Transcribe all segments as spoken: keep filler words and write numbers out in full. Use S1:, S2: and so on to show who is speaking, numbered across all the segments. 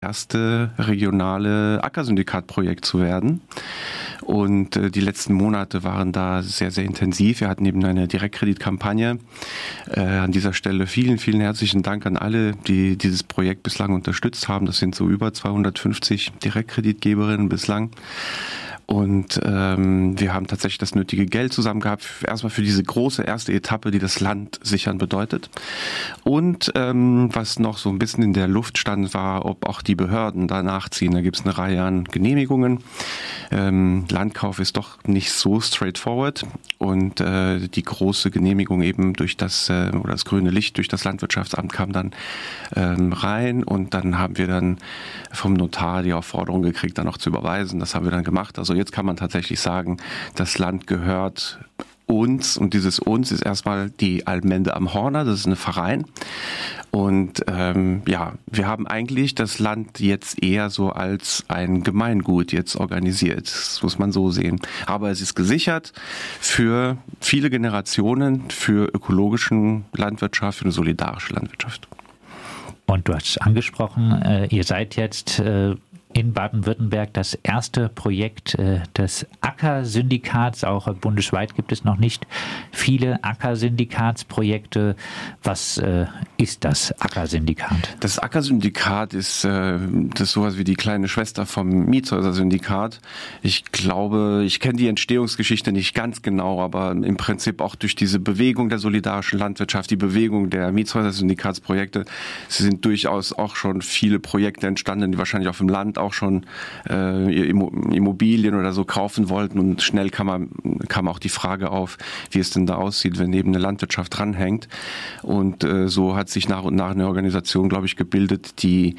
S1: erste regionale Ackersyndikatprojekt zu werden. Und äh, die letzten Monate waren da sehr, sehr intensiv. Wir hatten eben eine Direktkreditkampagne. Äh, an dieser Stelle vielen, vielen herzlichen Dank an alle, die dieses Projekt bislang unterstützt haben. Das sind so über zweihundertfünfzig Direktkreditgeberinnen bislang. Und ähm, wir haben tatsächlich das nötige Geld zusammen gehabt, erstmal für diese große erste Etappe, die das Land sichern bedeutet. Und ähm, was noch so ein bisschen in der Luft stand, war, ob auch die Behörden da nachziehen. Da gibt es eine Reihe an Genehmigungen. Ähm, Landkauf ist doch nicht so straightforward. Und äh, die große Genehmigung eben durch das, äh, oder das grüne Licht durch das Landwirtschaftsamt kam dann ähm, rein. Und dann haben wir dann vom Notar die Aufforderung gekriegt, dann auch zu überweisen. Das haben wir dann gemacht. Also jetzt kann man tatsächlich sagen, das Land gehört uns, und dieses uns ist erstmal die Allmende am Horner, das ist ein Verein. Und ähm, ja, wir haben eigentlich das Land jetzt eher so als ein Gemeingut jetzt organisiert, das muss man so sehen. Aber es ist gesichert für viele Generationen, für ökologischen Landwirtschaft, für eine solidarische Landwirtschaft.
S2: Und du hast es angesprochen, äh, ihr seid jetzt äh in Baden-Württemberg das erste Projekt äh, des Ackersyndikats. Auch bundesweit gibt es noch nicht viele Ackersyndikatsprojekte. Was äh, ist das Ackersyndikat?
S1: Das Ackersyndikat ist äh, das ist sowas wie die kleine Schwester vom Mietshäuser-Syndikat. Ich glaube, ich kenne die Entstehungsgeschichte nicht ganz genau, aber im Prinzip auch durch diese Bewegung der solidarischen Landwirtschaft, die Bewegung der Mietshäuser-Syndikatsprojekte, sind durchaus auch schon viele Projekte entstanden, die wahrscheinlich auf dem Land auch schon äh, Immobilien oder so kaufen wollten, und schnell kam, man, kam auch die Frage auf, wie es denn da aussieht, wenn neben eine Landwirtschaft dranhängt. Und äh, so hat sich nach und nach eine Organisation, glaube ich, gebildet, die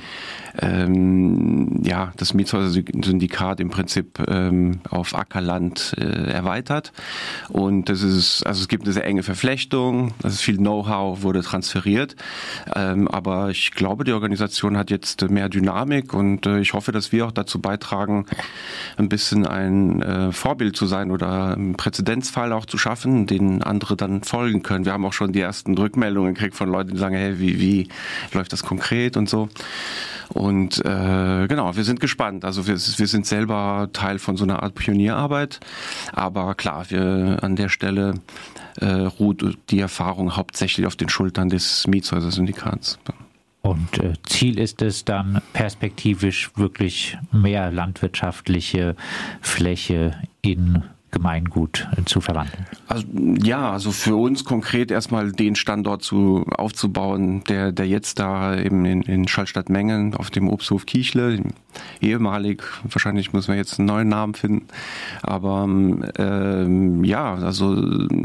S1: ähm, ja das Mietshäuser-Syndikat im Prinzip ähm, auf Ackerland äh, erweitert. Und das ist, also es gibt eine sehr enge Verflechtung, das ist viel Know-how wurde transferiert, ähm, aber ich glaube, die Organisation hat jetzt mehr Dynamik, und äh, ich hoffe, dass wir auch dazu beitragen, ein bisschen ein äh, Vorbild zu sein oder einen Präzedenzfall auch zu schaffen, den andere dann folgen können. Wir haben auch schon die ersten Rückmeldungen gekriegt von Leuten, die sagen, hey, wie, wie läuft das konkret und so. Und äh, genau, wir sind gespannt. Also wir, wir sind selber Teil von so einer Art Pionierarbeit, aber klar, wir an der Stelle äh, ruht die Erfahrung hauptsächlich auf den Schultern des Mietshäuser-Syndikats.
S2: Und äh, Ziel ist es dann perspektivisch wirklich mehr landwirtschaftliche Fläche in Gemeingut äh, zu verwandeln.
S1: Also, ja, also für uns konkret erstmal den Standort zu aufzubauen, der der jetzt da eben in, in Schallstatt-Mengen auf dem Obsthof Kiechle, ehemalig, wahrscheinlich müssen wir jetzt einen neuen Namen finden, aber ähm, ja, also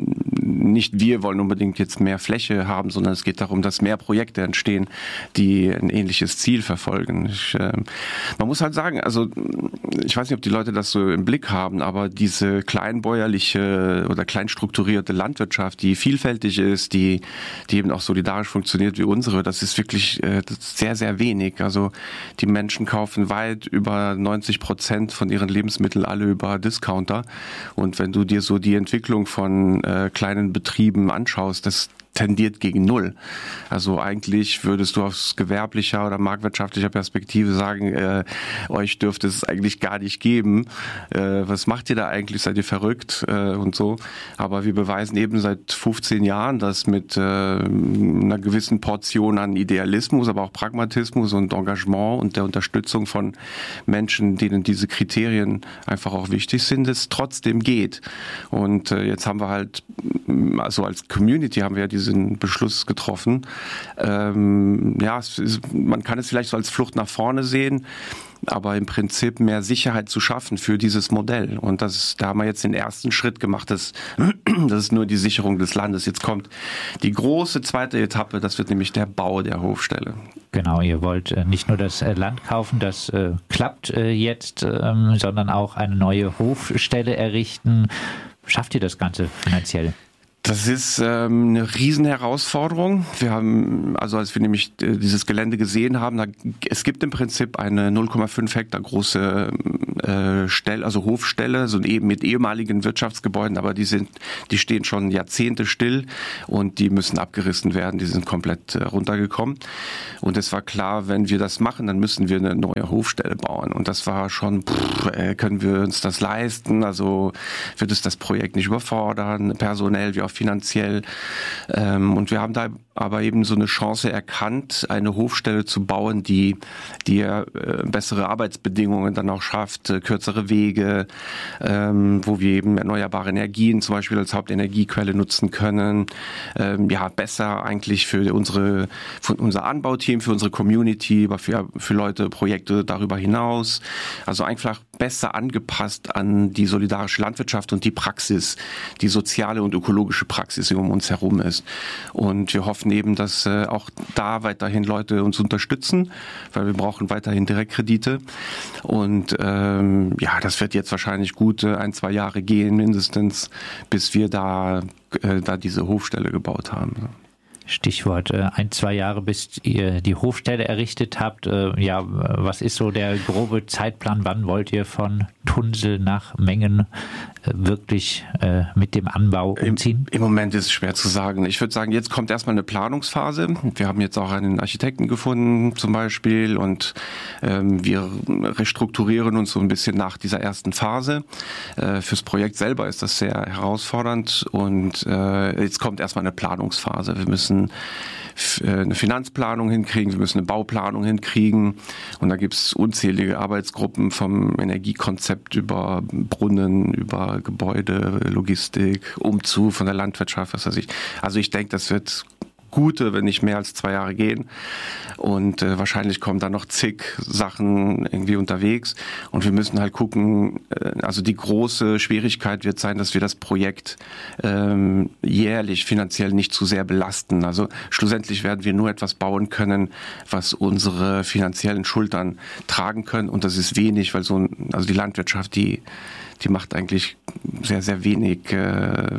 S1: nicht wir wollen unbedingt jetzt mehr Fläche haben, sondern es geht darum, dass mehr Projekte entstehen, die ein ähnliches Ziel verfolgen. Ich, äh, man muss halt sagen, also ich weiß nicht, ob die Leute das so im Blick haben, aber diese kleinbäuerliche oder kleinstrukturierte Landwirtschaft, die vielfältig ist, die, die eben auch solidarisch funktioniert wie unsere, das ist wirklich äh, das ist sehr, sehr wenig. Also die Menschen kaufen weit über neunzig Prozent von ihren Lebensmitteln alle über Discounter. Und wenn du dir so die Entwicklung von äh, kleinen Betrieben anschaust, das tendiert gegen Null. Also eigentlich würdest du aus gewerblicher oder marktwirtschaftlicher Perspektive sagen, äh, euch dürfte es eigentlich gar nicht geben. Äh, was macht ihr da eigentlich? Seid ihr verrückt? Äh, und so. Aber wir beweisen eben seit fünfzehn Jahren, dass mit äh, einer gewissen Portion an Idealismus, aber auch Pragmatismus und Engagement und der Unterstützung von Menschen, denen diese Kriterien einfach auch wichtig sind, es trotzdem geht. Und äh, jetzt haben wir halt, also als Community haben wir ja diese diesen Beschluss getroffen. Ähm, ja, es ist, man kann es vielleicht so als Flucht nach vorne sehen, aber im Prinzip mehr Sicherheit zu schaffen für dieses Modell. Und das, da haben wir jetzt den ersten Schritt gemacht. Das, das ist nur die Sicherung des Landes. Jetzt kommt die große zweite Etappe, das wird nämlich der Bau der Hofstelle.
S2: Genau, ihr wollt äh, nicht nur das äh, Land kaufen, das äh, klappt äh, jetzt, ähm, sondern auch eine neue Hofstelle errichten. Schafft ihr das Ganze finanziell?
S1: Das ist ähm, eine Riesenherausforderung. Wir haben, also als wir nämlich äh, dieses Gelände gesehen haben, da, es gibt im Prinzip eine null Komma fünf Hektar große äh, Stelle, also Hofställe, so eben mit ehemaligen Wirtschaftsgebäuden, aber die sind, die stehen schon Jahrzehnte still und die müssen abgerissen werden. Die sind komplett äh, runtergekommen. Und es war klar, wenn wir das machen, dann müssen wir eine neue Hofstelle bauen. Und das war schon, pff, äh, können wir uns das leisten? Also wird es das Projekt nicht überfordern, personell wie auch finanziell. Ähm, und wir haben da aber eben so eine Chance erkannt, eine Hofstelle zu bauen, die, die äh, bessere Arbeitsbedingungen dann auch schafft, äh, kürzere Wege, ähm, wo wir eben erneuerbare Energien zum Beispiel als Hauptenergiequelle nutzen können. Ähm, ja, besser eigentlich für unsere, für unser Anbauteam, für unsere Community, aber für, für Leute, Projekte darüber hinaus. Also einfach besser angepasst an die solidarische Landwirtschaft und die Praxis, die soziale und ökologische Praxis, die um uns herum ist. Und wir hoffen eben, dass äh, auch da weiterhin Leute uns unterstützen, weil wir brauchen weiterhin Direktkredite. Und ähm, ja, das wird jetzt wahrscheinlich gute ein, zwei Jahre gehen, mindestens, bis wir da, äh, da diese Hofstelle gebaut haben.
S2: Stichwort äh, ein, zwei Jahre, bis ihr die Hofstelle errichtet habt. Äh, ja, was ist so der grobe Zeitplan? Wann wollt ihr von Tunsel nach Mengen äh, wirklich äh, mit dem Anbau umziehen?
S1: Im, Im Moment ist es schwer zu sagen. Ich würde sagen, jetzt kommt erstmal eine Planungsphase. Wir haben jetzt auch einen Architekten gefunden zum Beispiel und ähm, wir restrukturieren uns so ein bisschen nach dieser ersten Phase. Äh, fürs Projekt selber ist das sehr herausfordernd und äh, jetzt kommt erstmal eine Planungsphase. Wir müssen eine Finanzplanung hinkriegen, wir müssen eine Bauplanung hinkriegen und da gibt es unzählige Arbeitsgruppen vom Energiekonzept über Brunnen, über Gebäude, Logistik, Umzug von der Landwirtschaft, was weiß ich. Also ich denke, das wird gute, wenn nicht mehr als zwei Jahre gehen. Und äh, wahrscheinlich kommen da noch zig Sachen irgendwie unterwegs. Und wir müssen halt gucken, äh, also die große Schwierigkeit wird sein, dass wir das Projekt ähm, jährlich finanziell nicht zu sehr belasten. Also schlussendlich werden wir nur etwas bauen können, was unsere finanziellen Schultern tragen können. Und das ist wenig, weil so ein, also die Landwirtschaft, die die macht eigentlich sehr, sehr wenig äh,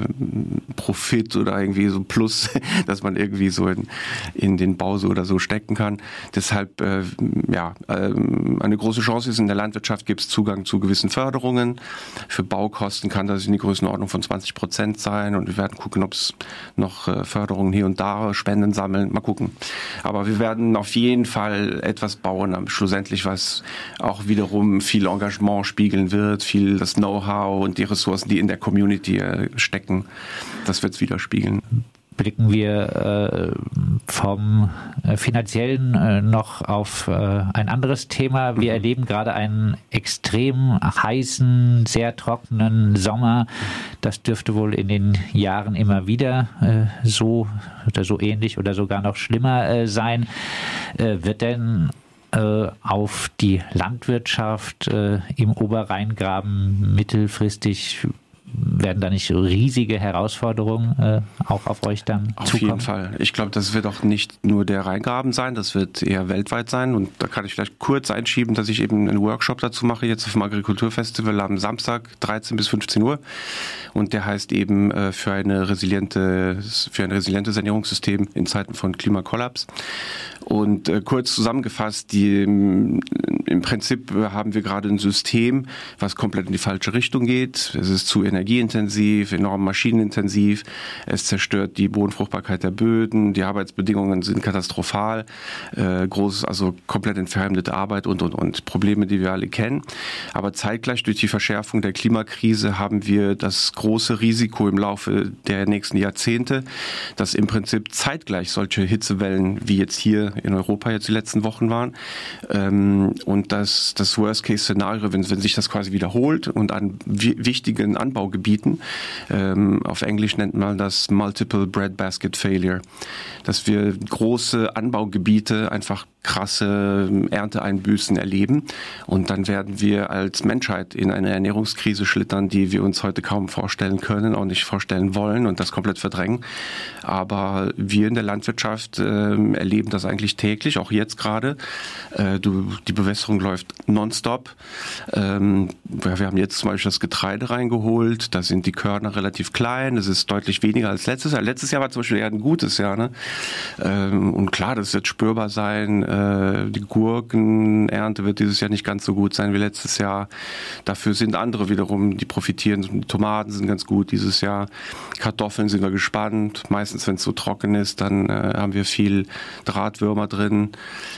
S1: Profit oder irgendwie so Plus, dass man irgendwie so in, in den Bau so oder so stecken kann. Deshalb, äh, ja, äh, eine große Chance ist, in der Landwirtschaft gibt es Zugang zu gewissen Förderungen. Für Baukosten kann das in die Größenordnung von zwanzig Prozent sein und wir werden gucken, ob es noch äh, Förderungen hier und da, Spenden sammeln, mal gucken. Aber wir werden auf jeden Fall etwas bauen, schlussendlich, was auch wiederum viel Engagement spiegeln wird, viel das Know-how und die Ressourcen, die in der Community stecken, das wird es widerspiegeln.
S2: Blicken wir äh, vom äh, finanziellen äh, noch auf äh, ein anderes Thema. Wir mhm. erleben gerade einen extrem heißen, sehr trockenen Sommer. Das dürfte wohl in den Jahren immer wieder äh, so oder so ähnlich oder sogar noch schlimmer äh, sein. Äh, wird denn auf die Landwirtschaft äh, im Oberrheingraben mittelfristig, werden da nicht riesige Herausforderungen äh, auch auf euch dann
S1: auf
S2: zukommen?
S1: Auf jeden Fall. Ich glaube, das wird auch nicht nur der Rheingraben sein, das wird eher weltweit sein. Und da kann ich vielleicht kurz einschieben, dass ich eben einen Workshop dazu mache, jetzt auf dem Agrikulturfestival am Samstag, dreizehn bis fünfzehn Uhr. Und der heißt eben äh, für eine resiliente, für ein resilientes Ernährungssystem in Zeiten von Klimakollaps. Und äh, kurz zusammengefasst, die, im, im Prinzip haben wir gerade ein System, was komplett in die falsche Richtung geht. Es ist zu energieintensiv, enorm maschinenintensiv. Es zerstört die Bodenfruchtbarkeit der Böden. Die Arbeitsbedingungen sind katastrophal. Äh, groß, also komplett entfremdete Arbeit und, und, und. Probleme, die wir alle kennen. Aber zeitgleich durch die Verschärfung der Klimakrise haben wir das große Risiko im Laufe der nächsten Jahrzehnte, dass im Prinzip zeitgleich solche Hitzewellen wie jetzt hier in Europa jetzt die letzten Wochen waren. Ähm, und das, das Worst-Case-Szenario, wenn, wenn sich das quasi wiederholt und an wichtigen Anbaugebieten, ähm, auf Englisch nennt man das Multiple Breadbasket Failure, dass wir große Anbaugebiete einfach krasse Ernteeinbüßen erleben und dann werden wir als Menschheit in eine Ernährungskrise schlittern, die wir uns heute kaum vorstellen können, auch nicht vorstellen wollen und das komplett verdrängen. Aber wir in der Landwirtschaft äh, erleben das eigentlich täglich, auch jetzt gerade. Äh, du, die Bewässerung läuft nonstop. Ähm, wir haben jetzt zum Beispiel das Getreide reingeholt, da sind die Körner relativ klein, es ist deutlich weniger als letztes Jahr. Letztes Jahr war zum Beispiel eher ein gutes Jahr, ne? Ähm, und klar, das wird spürbar sein, äh, die Gurkenernte wird dieses Jahr nicht ganz so gut sein wie letztes Jahr. Dafür sind andere wiederum, die profitieren. Die Tomaten sind ganz gut dieses Jahr. Kartoffeln sind wir gespannt. Meistens, wenn es so trocken ist, dann äh, haben wir viel Drahtwürmer drin.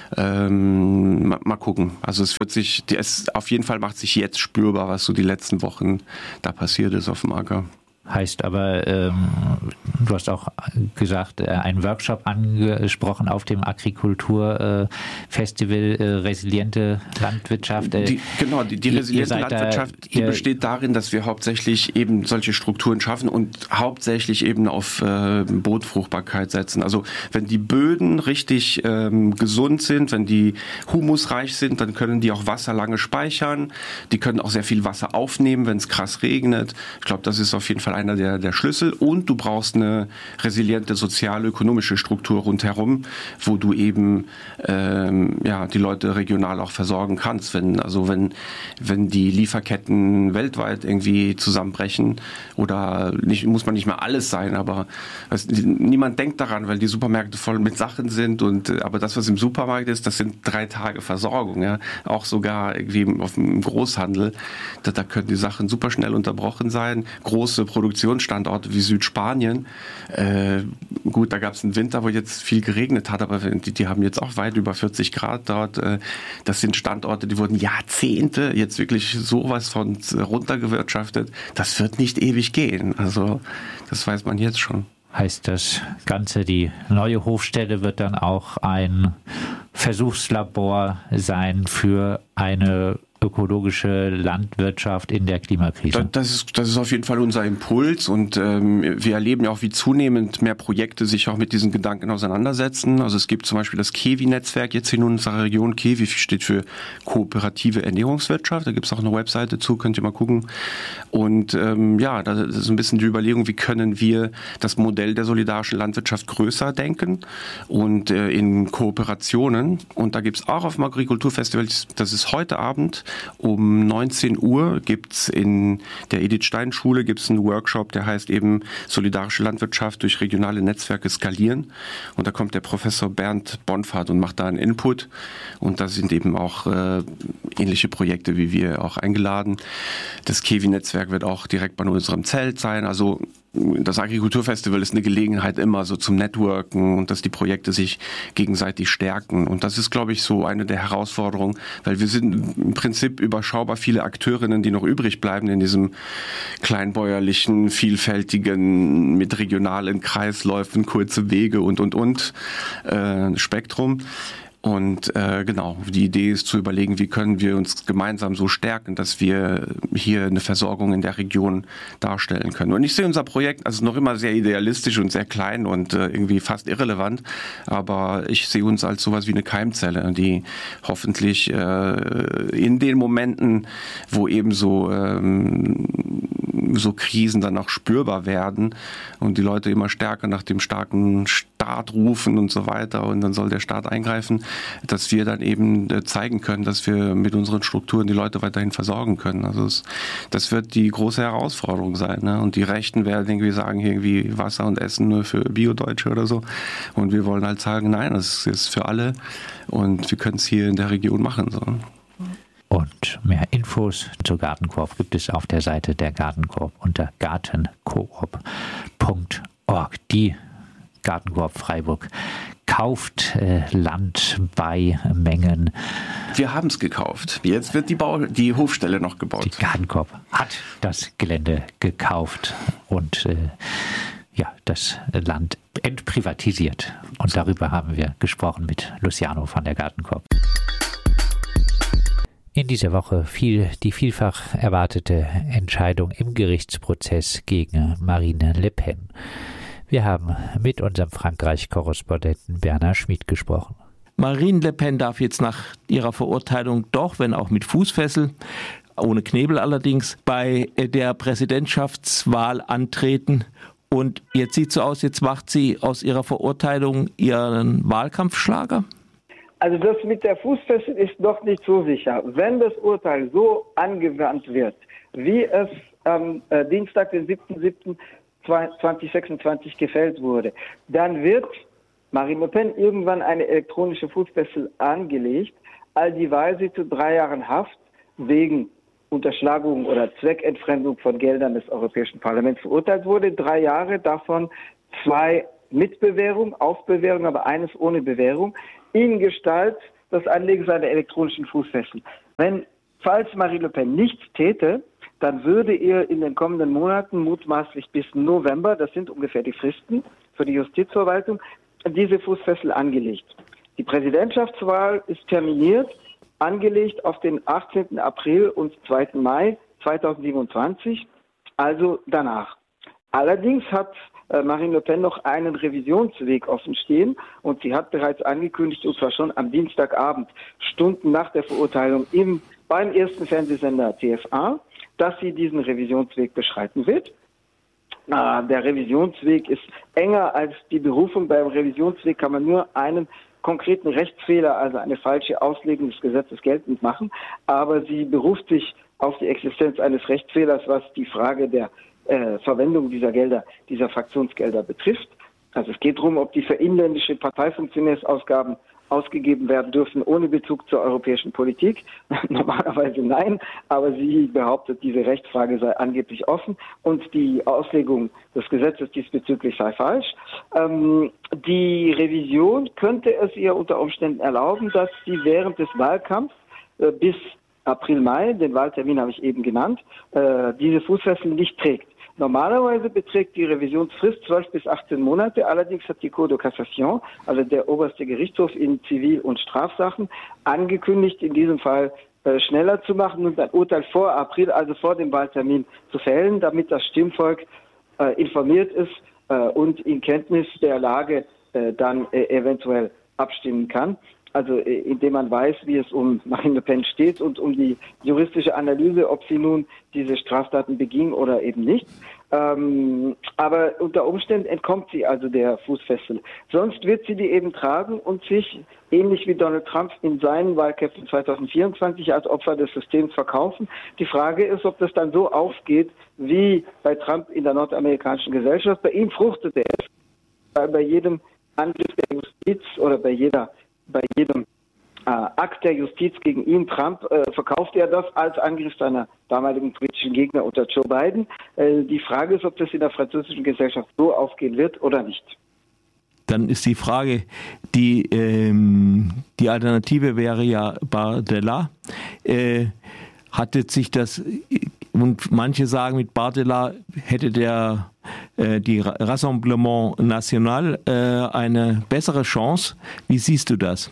S1: Ähm, mal, mal gucken. Also es wird sich, die, es, auf jeden Fall macht sich jetzt spürbar, was so die letzten Wochen da passiert ist auf dem Acker.
S2: Heißt aber, ähm, du hast auch gesagt, äh, einen Workshop angesprochen auf dem Agrikulturfestival, äh, äh, resiliente Landwirtschaft. Äh,
S1: die, genau, die, die resiliente Landwirtschaft, da, die besteht darin, dass wir hauptsächlich eben solche Strukturen schaffen und hauptsächlich eben auf äh, Bodenfruchtbarkeit setzen. Also wenn die Böden richtig ähm, gesund sind, wenn die humusreich sind, dann können die auch Wasser lange speichern. Die können auch sehr viel Wasser aufnehmen, wenn es krass regnet. Ich glaube, das ist auf jeden Fall einer der, der Schlüssel, und du brauchst eine resiliente soziale, ökonomische Struktur rundherum, wo du eben ähm, ja, die Leute regional auch versorgen kannst. Wenn, also wenn, wenn die Lieferketten weltweit irgendwie zusammenbrechen, oder nicht, muss man nicht mehr alles sein, aber es, niemand denkt daran, weil die Supermärkte voll mit Sachen sind, und aber das, was im Supermarkt ist, das sind drei Tage Versorgung. Ja? Auch sogar irgendwie auf dem Großhandel, da, da können die Sachen super schnell unterbrochen sein. Große Produktionsstandorte wie Südspanien, äh, gut, da gab es einen Winter, wo jetzt viel geregnet hat, aber die, die haben jetzt auch weit über vierzig Grad dort. Äh, das sind Standorte, die wurden Jahrzehnte jetzt wirklich sowas von runtergewirtschaftet. Das wird nicht ewig gehen. Also das weiß man jetzt schon.
S2: Heißt das Ganze, die neue Hofstelle wird dann auch ein Versuchslabor sein für eine ökologische Landwirtschaft in der Klimakrise?
S1: Das ist, das ist auf jeden Fall unser Impuls, und ähm, wir erleben ja auch, wie zunehmend mehr Projekte sich auch mit diesen Gedanken auseinandersetzen. Also es gibt zum Beispiel das KEWI-Netzwerk jetzt in unserer Region. KEWI steht für Kooperative Ernährungswirtschaft. Da gibt es auch eine Webseite zu, könnt ihr mal gucken. Und ähm, ja, das ist ein bisschen die Überlegung, wie können wir das Modell der solidarischen Landwirtschaft größer denken und äh, in Kooperationen. Und da gibt es auch auf dem Agrikulturfestival, das ist heute Abend, um neunzehn Uhr gibt's in der Edith Stein Schule gibt's einen Workshop, der heißt eben Solidarische Landwirtschaft durch regionale Netzwerke skalieren. Und da kommt der Professor Bernd Bonfahrt und macht da einen Input. Und da sind eben auch äh, ähnliche Projekte wie wir auch eingeladen. Das KEWI-Netzwerk wird auch direkt bei unserem Zelt sein. Also das Agrikulturfestival ist eine Gelegenheit immer so zum Networken und dass die Projekte sich gegenseitig stärken. Und das ist, glaube ich, so eine der Herausforderungen, weil wir sind im Prinzip überschaubar viele Akteurinnen, die noch übrig bleiben in diesem kleinbäuerlichen, vielfältigen, mit regionalen Kreisläufen, kurze Wege und, und, und äh, Spektrum. Und äh, genau, die Idee ist zu überlegen, wie können wir uns gemeinsam so stärken, dass wir hier eine Versorgung in der Region darstellen können. Und ich sehe unser Projekt also noch immer sehr idealistisch und sehr klein und äh, irgendwie fast irrelevant, aber ich sehe uns als sowas wie eine Keimzelle, die hoffentlich äh, in den Momenten, wo eben so ähm, so Krisen dann auch spürbar werden und die Leute immer stärker nach dem starken Staat rufen und so weiter, und dann soll der Staat eingreifen, dass wir dann eben zeigen können, dass wir mit unseren Strukturen die Leute weiterhin versorgen können. Also es, das wird die große Herausforderung sein. Ne? Und die Rechten werden irgendwie sagen, irgendwie Wasser und Essen nur für Bio-Deutsche oder so. Und wir wollen halt sagen, nein, das ist für alle und wir können es hier in der Region machen. So.
S2: Und mehr Infos zur Gartenkoop gibt es auf der Seite der Gartenkoop unter gartenkoop punkt org. Die Gartenkoop Freiburg kauft äh, Land bei Mengen.
S1: Wir haben es gekauft. Jetzt wird die, Bau- die Hofstelle noch gebaut.
S2: Die Gartenkoop hat das Gelände gekauft und äh, ja, das Land entprivatisiert. Und darüber haben wir gesprochen mit Luciano von der Gartenkoop. In dieser Woche fiel die vielfach erwartete Entscheidung im Gerichtsprozess gegen Marine Le Pen. Wir haben mit unserem Frankreich-Korrespondenten Bernhard Schmid gesprochen.
S3: Marine Le Pen darf jetzt nach ihrer Verurteilung doch, wenn auch mit Fußfessel, ohne Knebel allerdings, bei der Präsidentschaftswahl antreten. Und jetzt sieht es so aus, jetzt macht sie aus ihrer Verurteilung ihren Wahlkampfschlager?
S4: Also das mit der Fußfessel ist noch nicht so sicher. Wenn das Urteil so angewandt wird, wie es am äh, Dienstag, den siebten siebten zweitausendsechsundzwanzig gefällt wurde, dann wird Marine Le Pen irgendwann eine elektronische Fußfessel angelegt, all dieweil sie zu drei Jahren Haft wegen Unterschlagung oder Zweckentfremdung von Geldern des Europäischen Parlaments verurteilt wurde. Drei Jahre, davon zwei mit Bewährung, auf Bewährung, aber eines ohne Bewährung, in Gestalt das Anlegen seiner elektronischen Fußfessel. Wenn, falls Marine Le Pen nichts täte, dann würde ihr in den kommenden Monaten, mutmaßlich bis November, das sind ungefähr die Fristen für die Justizverwaltung, diese Fußfessel angelegt. Die Präsidentschaftswahl ist terminiert, angelegt auf den achtzehnten April und zweiten Mai zweitausendsiebenundzwanzig, also danach. Allerdings hat äh, Marine Le Pen noch einen Revisionsweg offen stehen und sie hat bereits angekündigt, und zwar schon am Dienstagabend, Stunden nach der Verurteilung im, beim ersten Fernsehsender T F A, dass sie diesen Revisionsweg beschreiten wird. Ah, der Revisionsweg ist enger als die Berufung. Beim Revisionsweg kann man nur einen konkreten Rechtsfehler, also eine falsche Auslegung des Gesetzes geltend machen, aber sie beruft sich auf die Existenz eines Rechtsfehlers, was die Frage der äh, Verwendung dieser Gelder, dieser Fraktionsgelder betrifft. Also es geht darum, ob die für inländische Parteifunktionärsausgaben ausgegeben werden dürfen ohne Bezug zur europäischen Politik. Normalerweise nein, aber sie behauptet, diese Rechtsfrage sei angeblich offen und die Auslegung des Gesetzes diesbezüglich sei falsch. Ähm, die Revision könnte es ihr unter Umständen erlauben, dass sie während des Wahlkampfs äh, bis April, Mai, den Wahltermin habe ich eben genannt, äh, diese Fußfessel nicht trägt. Normalerweise beträgt die Revisionsfrist zwölf bis achtzehn Monate. Allerdings hat die Cour de Cassation, also der oberste Gerichtshof in Zivil- und Strafsachen, angekündigt, in diesem Fall äh, schneller zu machen und ein Urteil vor April, also vor dem Wahltermin, zu fällen, damit das Stimmvolk äh, informiert ist äh, und in Kenntnis der Lage äh, dann äh, eventuell abstimmen kann. Also äh, indem man weiß, wie es um Marine Le Pen steht und um die juristische Analyse, ob sie nun diese Straftaten beging oder eben nicht. Ähm, aber unter Umständen entkommt sie also der Fußfessel. Sonst wird sie die eben tragen und sich, ähnlich wie Donald Trump in seinen Wahlkämpfen zweitausendvierundzwanzig, als Opfer des Systems verkaufen. Die Frage ist, ob das dann so aufgeht, wie bei Trump in der nordamerikanischen Gesellschaft. Bei ihm fruchtete es, weil bei jedem Angriff der Justiz oder bei jeder bei jedem äh, Akt der Justiz gegen ihn, Trump, äh, verkauft er das als Angriff seiner damaligen politischen Gegner unter Joe Biden. Äh, die Frage ist, ob das in der französischen Gesellschaft so aufgehen wird oder nicht.
S3: Dann ist die Frage, die, ähm, die Alternative wäre ja Bardella. Äh, hatte sich das, und manche sagen, mit Bardella hätte der äh, die Rassemblement National äh, eine bessere Chance. Wie siehst du das?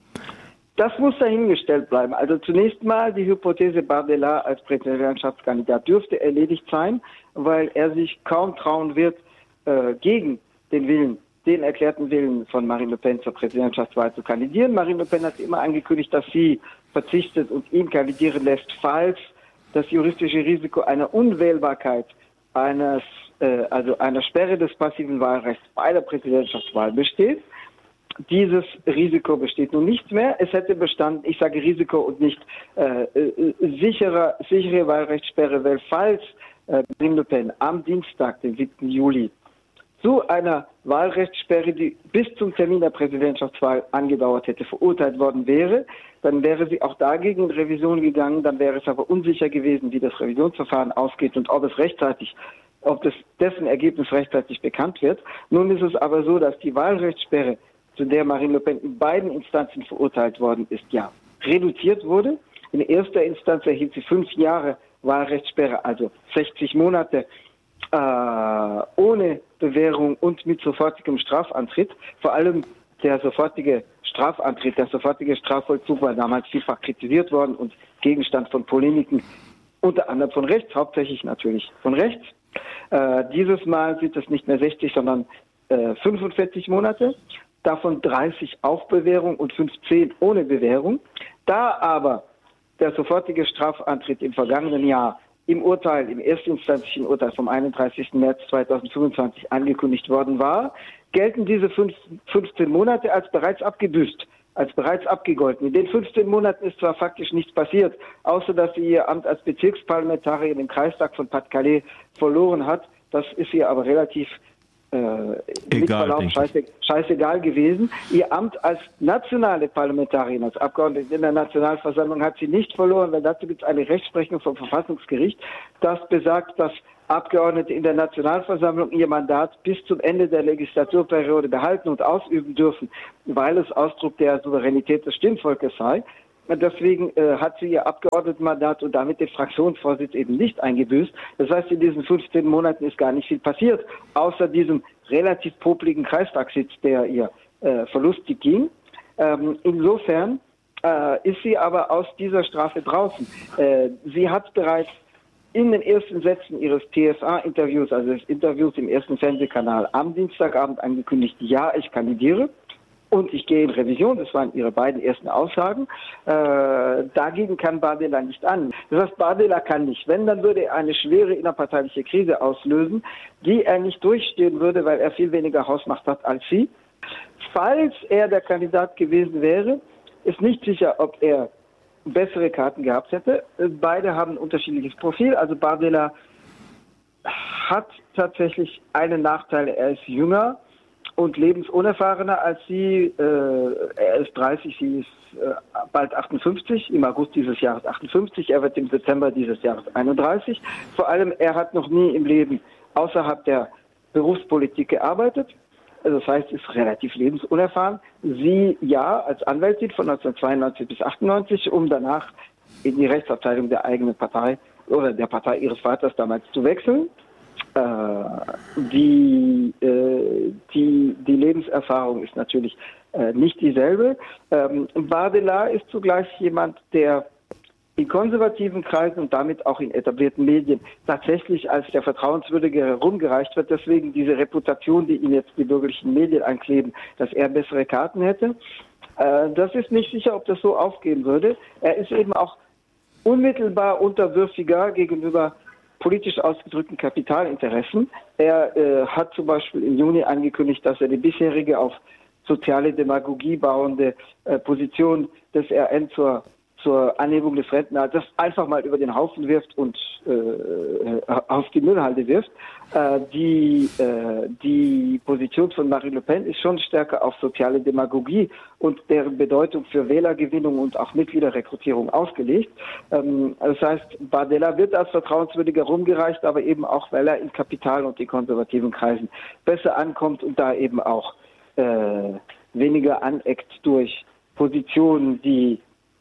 S4: Das muss dahingestellt bleiben. Also zunächst mal die Hypothese Bardella als Präsidentschaftskandidat dürfte erledigt sein, weil er sich kaum trauen wird, äh, gegen den Willen, den erklärten Willen von Marine Le Pen zur Präsidentschaftswahl zu kandidieren. Marine Le Pen hat immer angekündigt, dass sie verzichtet und ihn kandidieren lässt, falls das juristische Risiko einer Unwählbarkeit, eines, äh, also einer Sperre des passiven Wahlrechts bei der Präsidentschaftswahl besteht. Dieses Risiko besteht nun nicht mehr. Es hätte bestanden, ich sage Risiko und nicht äh, äh, sicherer, sichere Wahlrechtssperre, weil falls äh, Marine Le Pen am Dienstag, den siebten Juli, zu einer Wahlrechtssperre, die bis zum Termin der Präsidentschaftswahl angedauert hätte, verurteilt worden wäre, dann wäre sie auch dagegen in Revision gegangen, dann wäre es aber unsicher gewesen, wie das Revisionsverfahren ausgeht und ob es rechtzeitig, ob das, dessen Ergebnis rechtzeitig bekannt wird. Nun ist es aber so, dass die Wahlrechtssperre, zu der Marine Le Pen in beiden Instanzen verurteilt worden ist, ja, reduziert wurde. In erster Instanz erhielt sie fünf Jahre Wahlrechtssperre, also sechzig Monate, äh, ohne Bewährung und mit sofortigem Strafantritt. Vor allem der sofortige Strafantritt, der sofortige Strafvollzug war damals vielfach kritisiert worden und Gegenstand von Polemiken, unter anderem von rechts, hauptsächlich natürlich von rechts. Äh, dieses Mal sind es nicht mehr sechzig, sondern äh, fünfundvierzig Monate, davon dreißig auf Bewährung und fünfzehn ohne Bewährung. Da aber der sofortige Strafantritt im vergangenen Jahr im Urteil, im erstinstanzlichen Urteil vom einunddreißigsten März zweitausendfünfundzwanzig angekündigt worden war, gelten diese fünfzehn Monate als bereits abgebüßt, als bereits abgegolten. In den fünfzehn Monaten ist zwar faktisch nichts passiert, außer dass sie ihr Amt als Bezirksparlamentarierin im Kreistag von Pas-de-Calais verloren hat. Das ist ihr aber relativ äh, mit Verlaub scheiße, scheißegal gewesen. Ihr Amt als nationale Parlamentarierin, als Abgeordnete in der Nationalversammlung hat sie nicht verloren, weil dazu gibt es eine Rechtsprechung vom Verfassungsgericht, das besagt, dass Abgeordnete in der Nationalversammlung ihr Mandat bis zum Ende der Legislaturperiode behalten und ausüben dürfen, weil es Ausdruck der Souveränität des Stimmvolkes sei. Deswegen äh, hat sie ihr Abgeordnetenmandat und damit den Fraktionsvorsitz eben nicht eingebüßt. Das heißt, in diesen fünfzehn Monaten ist gar nicht viel passiert, außer diesem relativ popligen Kreistagssitz, der ihr äh, verlustig ging. Ähm, insofern äh, ist sie aber aus dieser Strafe draußen. Äh, sie hat bereits in den ersten Sätzen ihres T S A-Interviews, also des Interviews im ersten Fernsehkanal, am Dienstagabend angekündigt, ja, ich kandidiere. Und ich gehe in Revision, das waren ihre beiden ersten Aussagen. Äh, dagegen kann Bardella nicht an. Das heißt, Bardella kann nicht. Wenn, dann würde er eine schwere innerparteiliche Krise auslösen, die er nicht durchstehen würde, weil er viel weniger Hausmacht hat als sie. Falls er der Kandidat gewesen wäre, ist nicht sicher, ob er bessere Karten gehabt hätte. Beide haben ein unterschiedliches Profil. Also Bardella hat tatsächlich einen Nachteil. Er ist jünger und lebensunerfahrener als sie. Äh, er ist dreißig, sie ist äh, bald achtundfünfzig, im August dieses Jahres achtundfünfzig, er wird im September dieses Jahres einunddreißig. Vor allem, er hat noch nie im Leben außerhalb der Berufspolitik gearbeitet. Also das heißt, ist relativ lebensunerfahren. Sie ja als Anwältin von neunzehnhundertzweiundneunzig bis achtundneunzig, um danach in die Rechtsabteilung der eigenen Partei oder der Partei ihres Vaters damals zu wechseln. Die, äh, die, die Lebenserfahrung ist natürlich äh, nicht dieselbe. Ähm, Bardella ist zugleich jemand, der in konservativen Kreisen und damit auch in etablierten Medien tatsächlich als der Vertrauenswürdige herumgereicht wird. Deswegen diese Reputation, die ihm jetzt die bürgerlichen Medien ankleben, dass er bessere Karten hätte. Äh, das ist nicht sicher, ob das so aufgehen würde. Er ist eben auch unmittelbar unterwürfiger gegenüber politisch ausgedrückten Kapitalinteressen. Er äh, hat zum Beispiel im Juni angekündigt, dass er die bisherige auf soziale Demagogie bauende äh, Position des R N zur, zur Anhebung des Rentenalters einfach mal über den Haufen wirft und äh, auf die Müllhalde wirft. Äh, die, äh, die Position von Marine Le Pen ist schon stärker auf soziale Demagogie und deren Bedeutung für Wählergewinnung und auch Mitgliederrekrutierung ausgelegt. Ähm, das heißt, Bardella wird als vertrauenswürdiger rumgereicht, aber eben auch, weil er in Kapital- und in konservativen Kreisen besser ankommt und da eben auch äh, weniger aneckt durch Positionen, die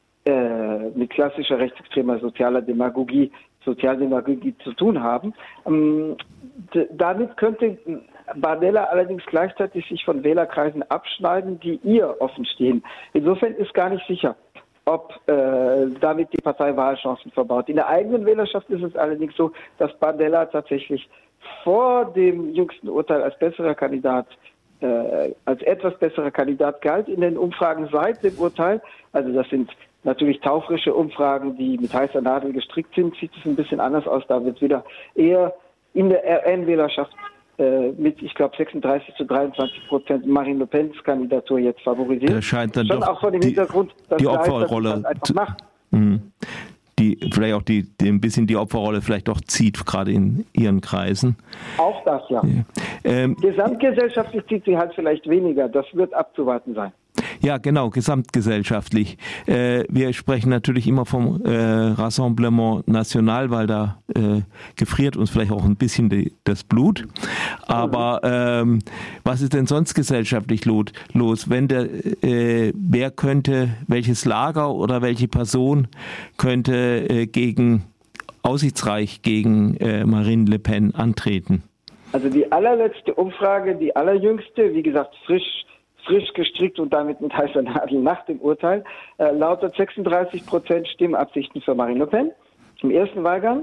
S4: äh, mit klassischer rechtsextremer sozialer Demagogie, Sozialdemagogie zu tun haben. Ähm, d- damit könnte Bardella allerdings gleichzeitig sich von Wählerkreisen abschneiden, die ihr offen stehen. Insofern ist gar nicht sicher, ob äh, damit die Partei Wahlchancen verbaut. In der eigenen Wählerschaft ist es allerdings so, dass Bardella tatsächlich vor dem jüngsten Urteil als besserer Kandidat, äh, als etwas besserer Kandidat galt in den Umfragen seit dem Urteil. Also das sind natürlich taufrische Umfragen, die mit heißer Nadel gestrickt sind, sieht es ein bisschen anders aus. Da wird wieder eher in der R N-Wählerschaft äh, mit, ich glaube, sechsunddreißig zu dreiundzwanzig Prozent Marine Le Pens Kandidatur jetzt favorisiert.
S3: Da scheint dann
S4: schon
S3: doch
S4: auch vor dem
S3: die,
S4: Hintergrund, dass
S3: die
S4: da
S3: Opferrolle
S4: ist, dass einfach macht.
S3: Mh. Die vielleicht auch die, die ein bisschen die Opferrolle vielleicht auch zieht, gerade in ihren Kreisen.
S4: Auch das, ja.
S3: ja. Ähm,
S4: Gesamtgesellschaftlich zieht sie halt vielleicht weniger. Das wird abzuwarten sein.
S3: Ja, genau, gesamtgesellschaftlich. Äh, wir sprechen natürlich immer vom äh, Rassemblement National, weil da äh, gefriert uns vielleicht auch ein bisschen die, das Blut. Aber ähm, was ist denn sonst gesellschaftlich los? Wenn der, äh, wer könnte, welches Lager oder welche Person könnte äh, gegen aussichtsreich gegen äh, Marine Le Pen antreten?
S4: Also die allerletzte Umfrage, die allerjüngste, wie gesagt, frisch frisch gestrickt und damit mit heißer Nadel nach dem Urteil, äh, lautet sechsunddreißig Prozent Stimmabsichten für Marine Le Pen im ersten Wahlgang,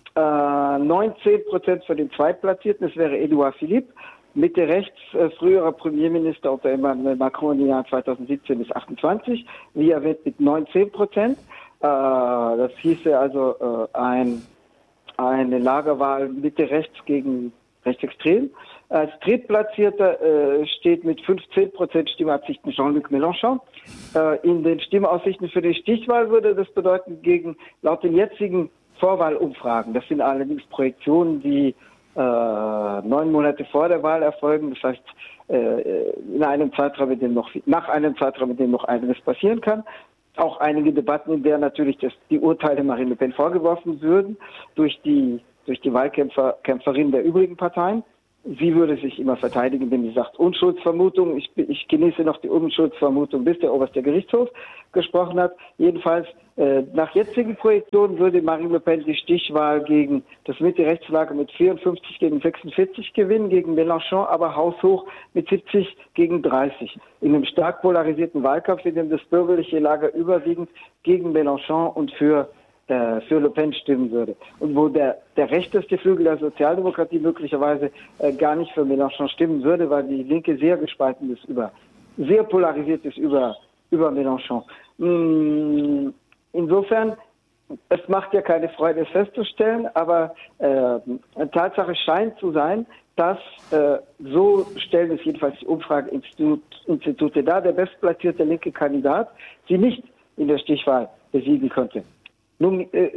S4: äh, neunzehn Prozent für den Zweitplatzierten, das wäre Edouard Philippe, Mitte rechts, äh, früherer Premierminister unter Emmanuel Macron im Jahr zweitausendsiebzehn bis achtundzwanzig, wie erwähnt mit neunzehn Prozent. Äh, das hieße also äh, ein, eine Lagerwahl Mitte rechts gegen rechtsextrem. Als Drittplatzierter äh, steht mit fünfzehn Prozent Stimmabsichten Jean-Luc Mélenchon. Äh, in den Stimmaussichten für die Stichwahl würde das bedeuten, gegen laut den jetzigen Vorwahlumfragen, das sind allerdings Projektionen, die äh, neun Monate vor der Wahl erfolgen. Das heißt, äh, in einem Zeitraum, in dem noch, nach einem Zeitraum, in dem noch einiges passieren kann. Auch einige Debatten, in der natürlich das, die Urteile Marine Le Pen vorgeworfen würden durch die, durch die Wahlkämpferinnen der übrigen Parteien. Sie würde sich immer verteidigen, wenn sie sagt, Unschuldsvermutung. Ich, ich genieße noch die Unschuldsvermutung, bis der oberste Gerichtshof gesprochen hat. Jedenfalls, äh, nach jetzigen Projektionen würde Marine Le Pen die Stichwahl gegen das Mitte-Rechtslager mit vierundfünfzig gegen sechsundvierzig gewinnen, gegen Mélenchon aber haushoch mit siebzig gegen dreißig. In einem stark polarisierten Wahlkampf, in dem das bürgerliche Lager überwiegend gegen Mélenchon und für für Le Pen stimmen würde. Und wo der, der rechteste Flügel der Sozialdemokratie möglicherweise äh, gar nicht für Mélenchon stimmen würde, weil die Linke sehr gespalten ist über, sehr polarisiert ist über, über Mélenchon. Mm, insofern, es macht ja keine Freude, es festzustellen, aber äh, Tatsache scheint zu sein, dass, äh, so stellen es jedenfalls die Umfrageinstitute dar, der bestplatzierte linke Kandidat sie nicht in der Stichwahl besiegen konnte. Nun, äh,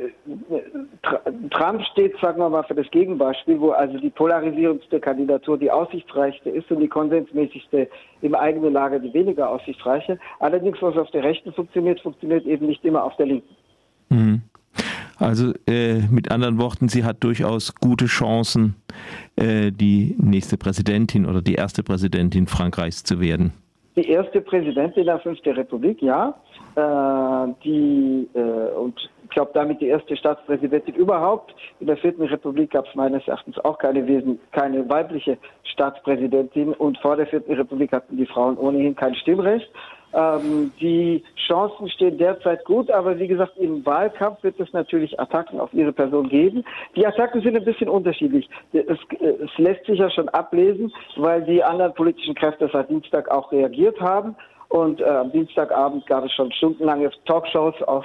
S4: Trump steht, sagen wir mal, für das Gegenbeispiel, wo also die polarisierendste Kandidatur die aussichtsreichste ist und die konsensmäßigste im eigenen Lager die weniger aussichtsreiche. Allerdings, was auf der Rechten funktioniert, funktioniert eben nicht immer auf der Linken.
S3: Mhm. Also äh, mit anderen Worten, sie hat durchaus gute Chancen, äh, die nächste Präsidentin oder die erste Präsidentin Frankreichs zu werden.
S4: Die erste Präsidentin der Fünften Republik, ja. Äh, die äh, und ich glaube damit die erste Staatspräsidentin überhaupt. In der Vierten Republik gab es meines Erachtens auch keine Wesen, keine weibliche Staatspräsidentin und vor der Vierten Republik hatten die Frauen ohnehin kein Stimmrecht. Ähm, die Chancen stehen derzeit gut, aber wie gesagt, im Wahlkampf wird es natürlich Attacken auf ihre Person geben. Die Attacken sind ein bisschen unterschiedlich. Es, es lässt sich ja schon ablesen, weil die anderen politischen Kräfte seit Dienstag auch reagiert haben. Und äh, am Dienstagabend gab es schon stundenlange Talkshows auf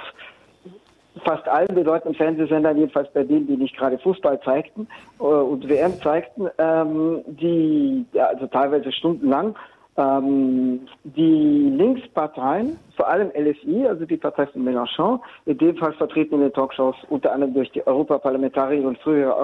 S4: fast allen bedeutenden Fernsehsendern, jedenfalls bei denen, die nicht gerade Fußball zeigten äh, und W M zeigten, ähm, die ja, also teilweise stundenlang. Ähm, die Linksparteien, vor allem L F I, also die Partei von Mélenchon, in dem Fall vertreten in den Talkshows unter anderem durch die Europaparlamentarierin und frühere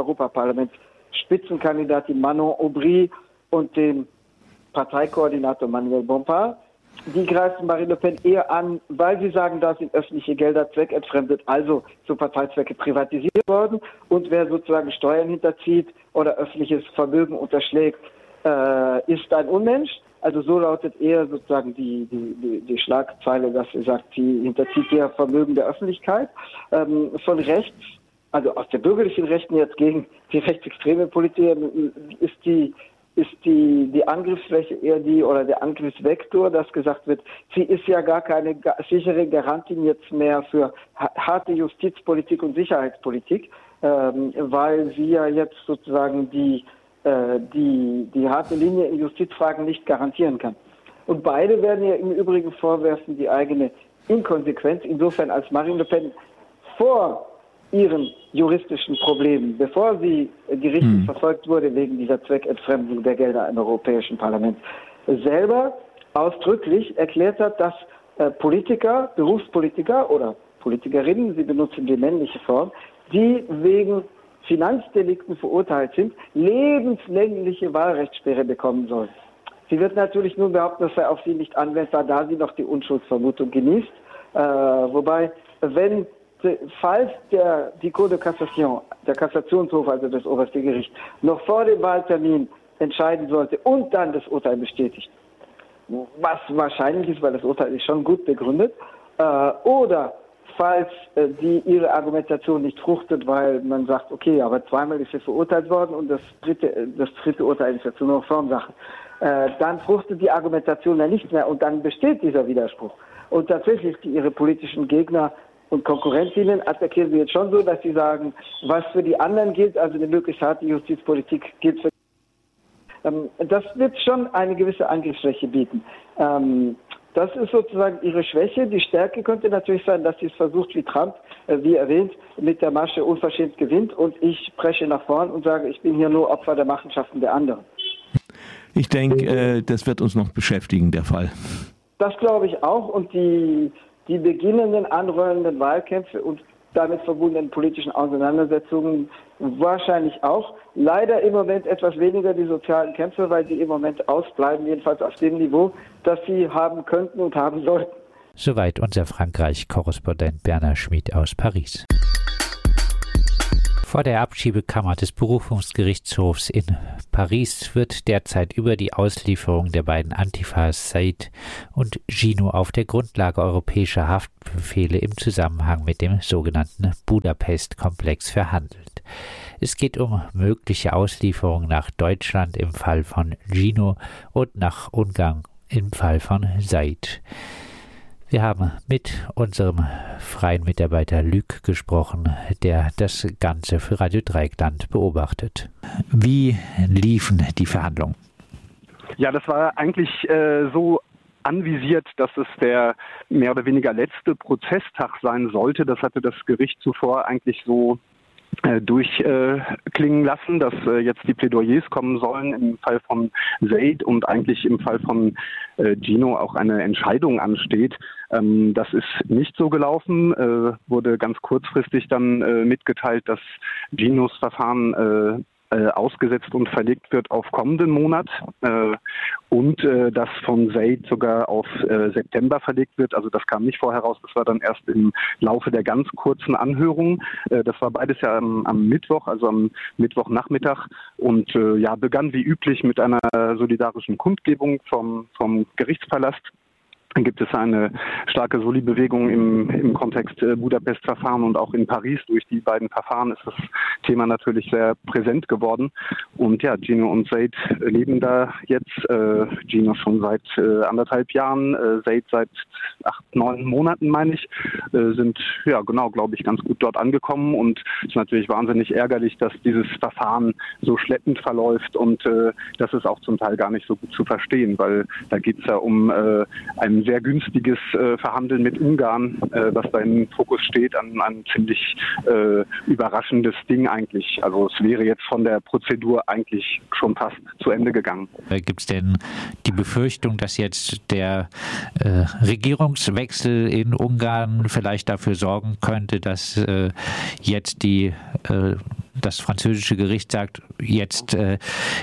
S4: Europaparlamentsspitzenkandidatin Manon Aubry und den Parteikoordinator Manuel Bompard. Die greifen Marine Le Pen eher an, weil sie sagen, da sind öffentliche Gelder zweckentfremdet, also zu Parteizwecke privatisiert worden. Und wer sozusagen Steuern hinterzieht oder öffentliches Vermögen unterschlägt, äh, ist ein Unmensch. Also so lautet eher sozusagen die, die, die, die Schlagzeile, dass sie sagt, sie hinterzieht ihr Vermögen der Öffentlichkeit. Ähm, von rechts, also aus der bürgerlichen Rechten jetzt gegen die rechtsextreme Politik, ist die ist die, die Angriffsfläche eher die, oder der Angriffsvektor, dass gesagt wird, sie ist ja gar keine ga, sichere Garantin jetzt mehr für harte Justizpolitik und Sicherheitspolitik, ähm, weil sie ja jetzt sozusagen die, äh, die, die harte Linie in Justizfragen nicht garantieren kann. Und beide werden ja im Übrigen vorwerfen, die eigene Inkonsequenz, insofern als Marine Le Pen vor ihren juristischen Problemen, bevor sie gerichtlich hm. verfolgt wurde wegen dieser Zweckentfremdung der Gelder im Europäischen Parlament, selber ausdrücklich erklärt hat, dass äh, Politiker, Berufspolitiker oder Politikerinnen, sie benutzen die männliche Form, die wegen Finanzdelikten verurteilt sind, lebenslängliche Wahlrechtssperre bekommen sollen. Sie wird natürlich nun behaupten, das sei auf sie nicht anwendbar, da sie noch die Unschuldsvermutung genießt. Äh, wobei, wenn falls der, die Cour de Cassation, der Kassationshof, also das oberste Gericht, noch vor dem Wahltermin entscheiden sollte und dann das Urteil bestätigt, was wahrscheinlich ist, weil das Urteil ist schon gut begründet, äh, oder falls äh, die ihre Argumentation nicht fruchtet, weil man sagt, okay, aber zweimal ist sie verurteilt worden und das dritte, das dritte Urteil ist jetzt nur noch Formsache, äh, dann fruchtet die Argumentation ja nicht mehr und dann besteht dieser Widerspruch. Und tatsächlich die, ihre politischen Gegner und Konkurrentinnen attackieren sie jetzt schon so, dass sie sagen, was für die anderen gilt, also eine möglichst harte Justizpolitik gilt für ähm, das wird schon eine gewisse Angriffsfläche bieten. Ähm, das ist sozusagen ihre Schwäche. Die Stärke könnte natürlich sein, dass sie es versucht, wie Trump, äh, wie erwähnt, mit der Masche unverschämt gewinnt und ich presche nach vorn und sage, ich bin hier nur Opfer der Machenschaften der anderen.
S3: Ich denke, äh, das wird uns noch beschäftigen, der Fall.
S4: Das glaube ich auch und die Die beginnenden, anrollenden Wahlkämpfe und damit verbundenen politischen Auseinandersetzungen wahrscheinlich auch. Leider im Moment etwas weniger die sozialen Kämpfe, weil die im Moment ausbleiben, jedenfalls auf dem Niveau, das sie haben könnten und haben sollten.
S2: Soweit unser Frankreich-Korrespondent Bernhard Schmid aus Paris. Vor der Abschiebekammer des Berufungsgerichtshofs in Paris wird derzeit über die Auslieferung der beiden Antifas Said und Gino auf der Grundlage europäischer Haftbefehle im Zusammenhang mit dem sogenannten Budapest-Komplex verhandelt. Es geht um mögliche Auslieferung nach Deutschland im Fall von Gino und nach Ungarn im Fall von Said. Wir haben mit unserem freien Mitarbeiter Luc gesprochen, der das Ganze für Radio Dreieckland beobachtet. Wie liefen die Verhandlungen?
S5: Ja, das war eigentlich äh, so anvisiert, dass es der mehr oder weniger letzte Prozesstag sein sollte. Das hatte das Gericht zuvor eigentlich so äh, durchklingen äh, lassen, dass äh, jetzt die Plädoyers kommen sollen im Fall von Said und eigentlich im Fall von äh, Gino auch eine Entscheidung ansteht. Ähm, das ist nicht so gelaufen, äh, wurde ganz kurzfristig dann äh, mitgeteilt, dass Ginos Verfahren äh, ausgesetzt und verlegt wird auf kommenden Monat äh, und äh, das von Said sogar auf äh, September verlegt wird. Also das kam nicht vorher raus, das war dann erst im Laufe der ganz kurzen Anhörung. Äh, das war beides ja am, am Mittwoch, also am Mittwochnachmittag und äh, ja, begann wie üblich mit einer solidarischen Kundgebung vom, vom Gerichtspalast. Dann gibt es eine starke Soli-Bewegung im, im Kontext äh, Budapest-Verfahren und auch in Paris. Durch die beiden Verfahren ist das Thema natürlich sehr präsent geworden. Und ja, Gino und Said leben da jetzt. Äh, Gino schon seit äh, anderthalb Jahren, äh, Said seit acht, neun Monaten, meine ich, äh, sind, ja genau, glaube ich, ganz gut dort angekommen. Und es ist natürlich wahnsinnig ärgerlich, dass dieses Verfahren so schleppend verläuft und äh, das ist auch zum Teil gar nicht so gut zu verstehen, weil da geht es ja um äh, einen sehr günstiges äh, Verhandeln mit Ungarn, äh, was da im Fokus steht, an ein ziemlich äh, überraschendes Ding eigentlich. Also es wäre jetzt von der Prozedur eigentlich schon fast zu Ende gegangen.
S2: Gibt es denn die Befürchtung, dass jetzt der äh, Regierungswechsel in Ungarn vielleicht dafür sorgen könnte, dass äh, jetzt die äh, das französische Gericht sagt, jetzt äh,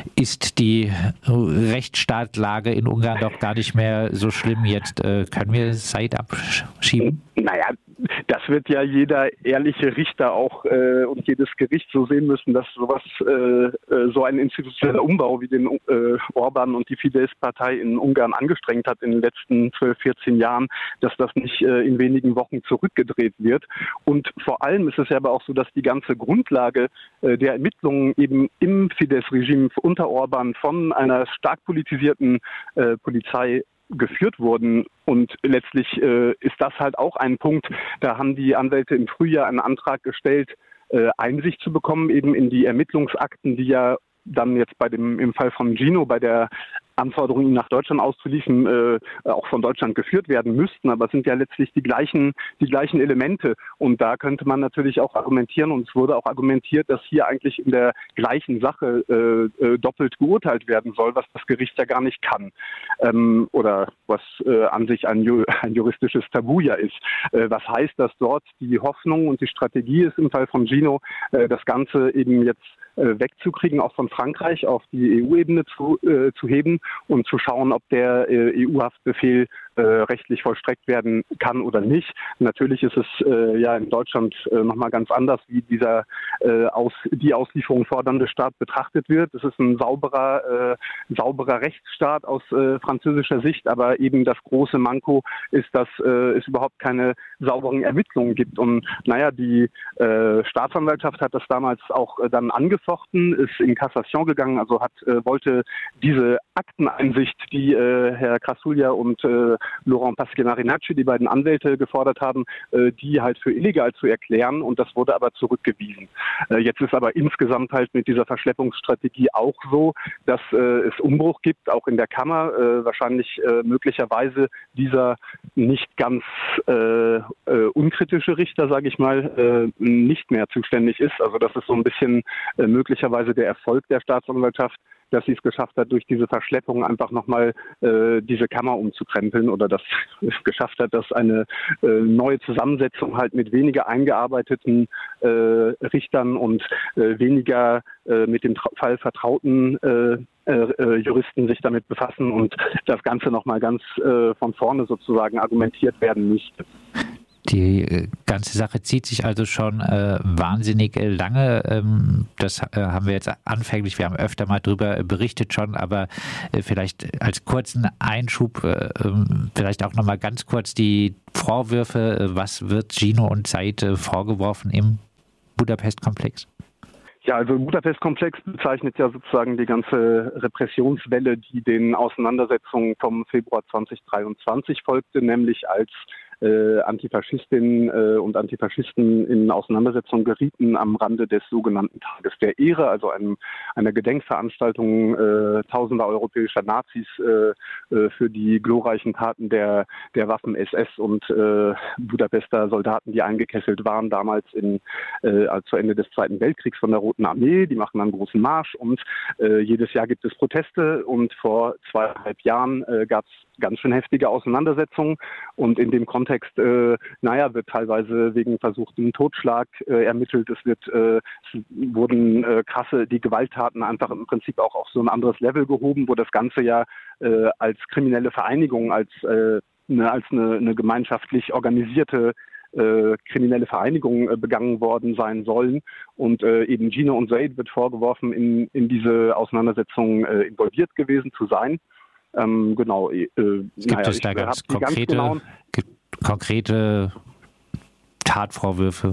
S2: ist die Rechtsstaatlage in Ungarn doch gar nicht mehr so schlimm, jetzt äh, können wir Said abschieben?
S5: Naja, das wird ja jeder ehrliche Richter auch äh, und jedes Gericht so sehen müssen, dass sowas, äh, so ein institutioneller Umbau, wie den äh, Orban und die Fidesz-Partei in Ungarn angestrengt hat in den letzten zwölf, vierzehn Jahren, dass das nicht äh, in wenigen Wochen zurückgedreht wird. Und vor allem ist es ja aber auch so, dass die ganze Grundlage äh, der Ermittlungen eben im Fidesz-Regime unter Orban von einer stark politisierten äh, Polizei geführt wurden. Und letztlich äh, ist das halt auch ein Punkt, da haben die Anwälte im Frühjahr einen Antrag gestellt, äh, Einsicht zu bekommen, eben in die Ermittlungsakten, die ja dann jetzt bei dem im Fall von Gino bei der Anforderung, ihn nach Deutschland auszuliefern, äh, auch von Deutschland geführt werden müssten. Aber es sind ja letztlich die gleichen, die gleichen Elemente. Und da könnte man natürlich auch argumentieren, und es wurde auch argumentiert, dass hier eigentlich in der gleichen Sache äh, äh, doppelt geurteilt werden soll, was das Gericht ja gar nicht kann. Ähm, oder was äh, an sich ein, ju- ein juristisches Tabu ja ist. Äh, was heißt, dass dort die Hoffnung und die Strategie ist, im Fall von Gino, äh, das Ganze eben jetzt wegzukriegen, auch von Frankreich auf die E U-Ebene zu, äh, zu heben und zu schauen, ob der äh, E U-Haftbefehl äh, rechtlich vollstreckt werden kann oder nicht. Natürlich ist es äh, ja in Deutschland äh, nochmal ganz anders, wie dieser äh, aus, die Auslieferung fordernde Staat betrachtet wird. Es ist ein sauberer, äh, sauberer Rechtsstaat aus äh, französischer Sicht, aber eben das große Manko ist, dass äh, es überhaupt keine sauberen Ermittlungen gibt. Und naja, die äh, Staatsanwaltschaft hat das damals auch äh, dann angefochten, ist in Kassation gegangen, also hat äh, wollte diese Akteneinsicht, die äh, Herr Krassulja und äh, Laurent Pasquet-Marinacci, die beiden Anwälte, gefordert haben, äh, die halt für illegal zu erklären, und das wurde aber zurückgewiesen. Äh, jetzt ist aber insgesamt halt mit dieser Verschleppungsstrategie auch so, dass äh, es Umbruch gibt, auch in der Kammer, äh, wahrscheinlich äh, möglicherweise dieser nicht ganz äh, äh, unkritische Richter, sage ich mal, äh, nicht mehr zuständig ist. Also das ist so ein bisschen äh, möglicherweise der Erfolg der Staatsanwaltschaft, dass sie es geschafft hat, durch diese Verschleppung einfach nochmal äh, diese Kammer umzukrempeln oder dass es geschafft hat, dass eine äh, neue Zusammensetzung halt mit weniger eingearbeiteten äh, Richtern und äh, weniger äh, mit dem Tra- Fall vertrauten äh, äh, Juristen sich damit befassen und das Ganze nochmal ganz äh, von vorne sozusagen argumentiert werden müsste.
S2: Die äh, ganze Sache zieht sich also schon äh, wahnsinnig äh, lange. Ähm, das äh, haben wir jetzt anfänglich, wir haben öfter mal drüber berichtet schon, aber äh, vielleicht als kurzen Einschub, äh, vielleicht auch nochmal ganz kurz die Vorwürfe. Äh, was wird Gino und Said äh, vorgeworfen im Budapest-Komplex?
S5: Ja, also der Budapest-Komplex bezeichnet ja sozusagen die ganze Repressionswelle, die den Auseinandersetzungen vom Februar zwanzig dreiundzwanzig folgte, nämlich als äh, Antifaschistinnen äh, und Antifaschisten in Auseinandersetzung gerieten am Rande des sogenannten Tages der Ehre, also einem, einer Gedenkveranstaltung äh, tausender europäischer Nazis äh, äh, für die glorreichen Taten der, der Waffen-S S und äh, Budapester Soldaten, die eingekesselt waren, damals in, äh, zu Ende des Zweiten Weltkriegs von der Roten Armee. Die machen einen großen Marsch und äh, jedes Jahr gibt es Proteste und vor zweieinhalb Jahren äh, gab es ganz schön heftige Auseinandersetzungen und in dem Kontext, äh, naja, wird teilweise wegen versuchtem Totschlag äh, ermittelt. Es wird, äh, es wurden äh, krasse, die Gewalttaten einfach im Prinzip auch auf so ein anderes Level gehoben, wo das Ganze ja äh, als kriminelle Vereinigung, als, äh, eine, als eine, eine gemeinschaftlich organisierte Äh, kriminelle Vereinigungen äh, begangen worden sein sollen. Und äh, eben Gino und Said wird vorgeworfen, in, in diese Auseinandersetzung äh, involviert gewesen zu sein. Ähm, genau. Äh,
S2: Gibt naja, es da ganz konkrete, ganz konkrete Tatvorwürfe?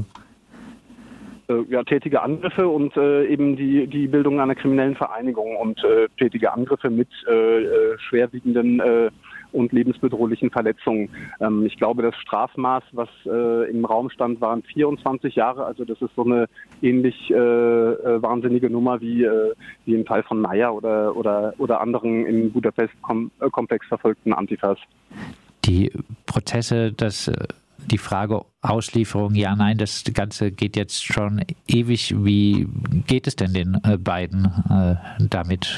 S5: Äh, ja, tätige Angriffe und äh, eben die, die Bildung einer kriminellen Vereinigung und äh, tätige Angriffe mit äh, schwerwiegenden äh, und lebensbedrohlichen Verletzungen. Ähm, ich glaube, das Strafmaß, was äh, im Raum stand, waren vierundzwanzig Jahre. Also das ist so eine ähnlich äh, äh, wahnsinnige Nummer wie, äh, wie im Fall von Meyer oder, oder, oder anderen im Budapest-Komplex verfolgten Antifas.
S2: Die Prozesse, das, die Frage Auslieferung, ja, nein, das Ganze geht jetzt schon ewig. Wie geht es denn den äh, beiden äh, damit?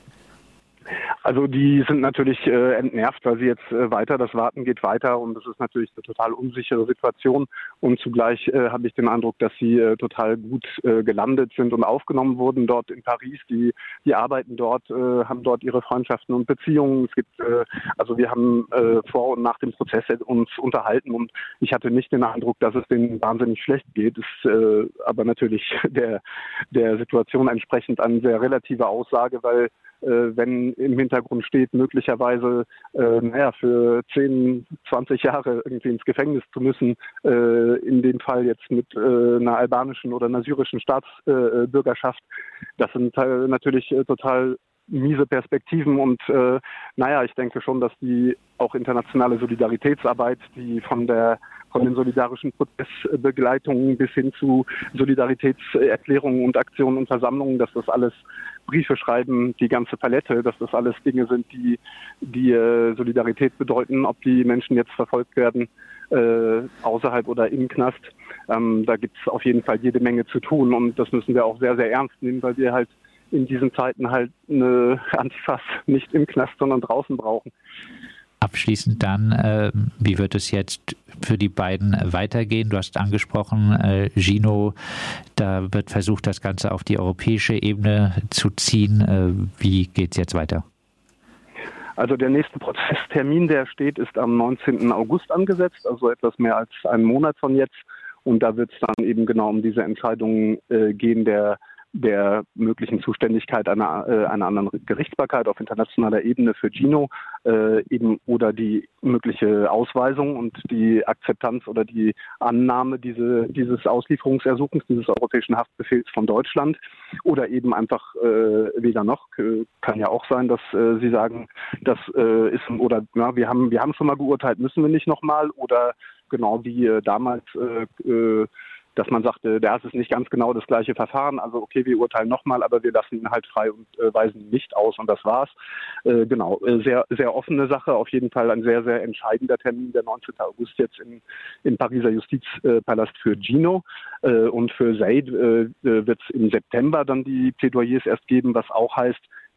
S5: Also die sind natürlich äh, entnervt, weil sie jetzt äh, weiter, das Warten geht weiter und es ist natürlich eine total unsichere Situation und zugleich äh, habe ich den Eindruck, dass sie äh, total gut äh, gelandet sind und aufgenommen wurden dort in Paris. Die, die arbeiten dort, äh, haben dort ihre Freundschaften und Beziehungen. Es gibt, äh, also wir haben äh, vor und nach dem Prozess uns unterhalten und ich hatte nicht den Eindruck, dass es denen wahnsinnig schlecht geht. Ist äh, aber natürlich der, der Situation entsprechend eine sehr relative Aussage, weil Äh, wenn im Hintergrund steht, möglicherweise äh, naja, für zehn, zwanzig Jahre irgendwie ins Gefängnis zu müssen, äh, in dem Fall jetzt mit äh, einer albanischen oder einer syrischen Staatsbürgerschaft. Äh, das sind äh, natürlich äh, total miese Perspektiven und äh, naja, ich denke schon, dass die auch internationale Solidaritätsarbeit, die von der von den solidarischen Prozessbegleitungen bis hin zu Solidaritätserklärungen und Aktionen und Versammlungen, dass das alles Briefe schreiben, die ganze Palette, dass das alles Dinge sind, die, die äh, Solidarität bedeuten, ob die Menschen jetzt verfolgt werden, äh, außerhalb oder im Knast. Ähm, da gibt es auf jeden Fall jede Menge zu tun und das müssen wir auch sehr, sehr ernst nehmen, weil wir halt in diesen Zeiten halt eine Antifas nicht im Knast, sondern draußen brauchen.
S2: Abschließend dann, äh, wie wird es jetzt für die beiden weitergehen? Du hast angesprochen, äh, Gino, da wird versucht, das Ganze auf die europäische Ebene zu ziehen. Äh, wie geht es jetzt weiter?
S5: Also der nächste Prozesstermin, der steht, ist am neunzehnten August angesetzt, also etwas mehr als einen Monat von jetzt. Und da wird es dann eben genau um diese Entscheidungen äh, gehen, der der möglichen Zuständigkeit einer, äh, einer anderen Gerichtsbarkeit auf internationaler Ebene für Gino äh, eben oder die mögliche Ausweisung und die Akzeptanz oder die Annahme diese, dieses Auslieferungsersuchens, dieses europäischen Haftbefehls von Deutschland oder eben einfach äh, weder noch. Äh, kann ja auch sein, dass äh, Sie sagen, das äh, ist oder ja, wir haben wir haben schon mal geurteilt, müssen wir nicht nochmal oder genau wie äh, damals äh, äh, dass man sagte, das ist nicht ganz genau das gleiche Verfahren, also okay, wir urteilen nochmal, aber wir lassen ihn halt frei und äh, weisen ihn nicht aus und das war's. Äh, genau, äh, sehr sehr offene Sache, auf jeden Fall ein sehr, sehr entscheidender Termin, der neunzehnten August jetzt im, im Pariser Justizpalast für Gino äh, und für Said äh, wird es im September dann die Plädoyers erst geben, was auch heißt,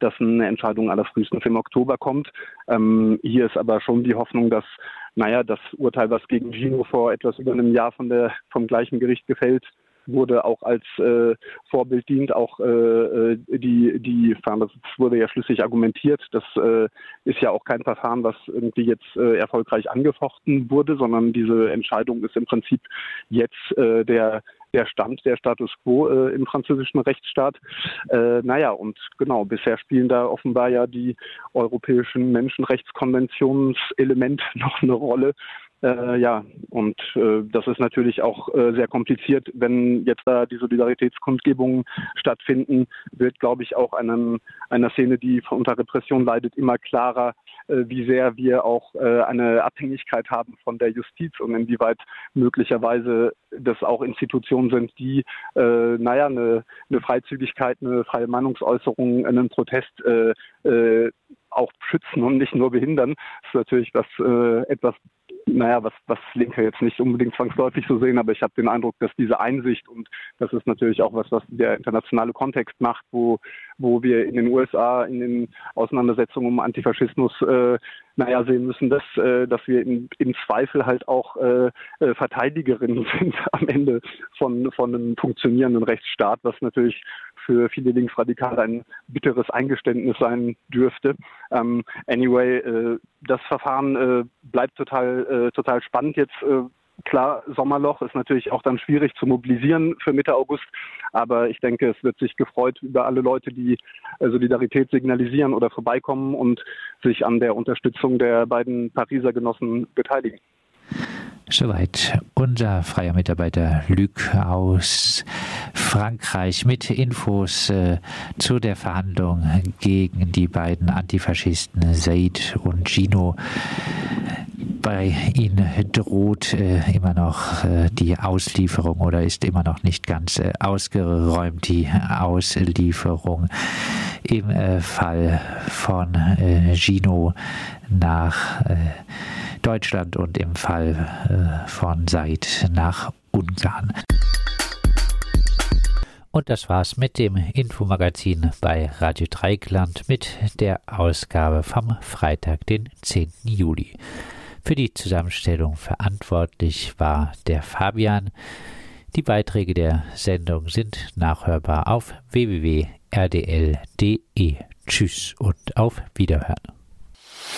S5: dass eine Entscheidung allerfrühestens im Oktober kommt. Ähm, hier ist aber schon die Hoffnung, dass naja, das Urteil, was gegen Gino vor etwas über einem Jahr von der, vom gleichen Gericht gefällt wurde, auch als äh, Vorbild dient. Auch äh, die, die, das wurde ja schlüssig argumentiert. Das äh, ist ja auch kein Verfahren, was irgendwie jetzt äh, erfolgreich angefochten wurde, sondern diese Entscheidung ist im Prinzip jetzt äh, der der Stand, der Status quo äh, im französischen Rechtsstaat. Äh, naja, und genau, bisher spielen da offenbar ja die europäischen Menschenrechtskonventionselemente noch eine Rolle. Äh, ja, und äh, das ist natürlich auch äh, sehr kompliziert. Wenn jetzt da die Solidaritätskundgebungen stattfinden, wird, glaube ich, auch einem, einer Szene, die unter Repression leidet, immer klarer, äh, wie sehr wir auch äh, eine Abhängigkeit haben von der Justiz und inwieweit möglicherweise das auch Institutionen sind, die, äh, naja, eine, eine Freizügigkeit, eine freie Meinungsäußerung, einen Protest äh, äh, auch schützen und nicht nur behindern. Das ist natürlich was äh, etwas, naja, was, was Linke jetzt nicht unbedingt zwangsläufig so sehen, aber ich habe den Eindruck, dass diese Einsicht, und das ist natürlich auch was, was der internationale Kontext macht, wo, wo wir in den U S A in den Auseinandersetzungen um Antifaschismus äh, naja, sehen müssen, dass, äh, dass wir in, im Zweifel halt auch äh, äh, Verteidigerinnen sind am Ende von, von einem funktionierenden Rechtsstaat, was natürlich für viele Linksradikale ein bitteres Eingeständnis sein dürfte. Ähm, anyway, äh, das Verfahren äh, bleibt total, äh, total spannend jetzt. Äh, klar, Sommerloch ist natürlich auch dann schwierig zu mobilisieren für Mitte August, aber ich denke, es wird sich gefreut über alle Leute, die äh, Solidarität signalisieren oder vorbeikommen und sich an der Unterstützung der beiden Pariser Genossen beteiligen.
S2: Soweit unser freier Mitarbeiter Luc aus Frankreich mit Infos äh, zu der Verhandlung gegen die beiden Antifaschisten Said und Gino. Bei ihnen droht äh, immer noch äh, die Auslieferung oder ist immer noch nicht ganz äh, ausgeräumt die Auslieferung im äh, Fall von äh, Gino nach äh, Deutschland und im Fall äh, von Said nach Ungarn. Und das war's mit dem Infomagazin bei Radio Dreieckland mit der Ausgabe vom Freitag, den zehnten Juli. Für die Zusammenstellung verantwortlich war der Fabian. Die Beiträge der Sendung sind nachhörbar auf w w w punkt r d l punkt d e. Tschüss und auf Wiederhören.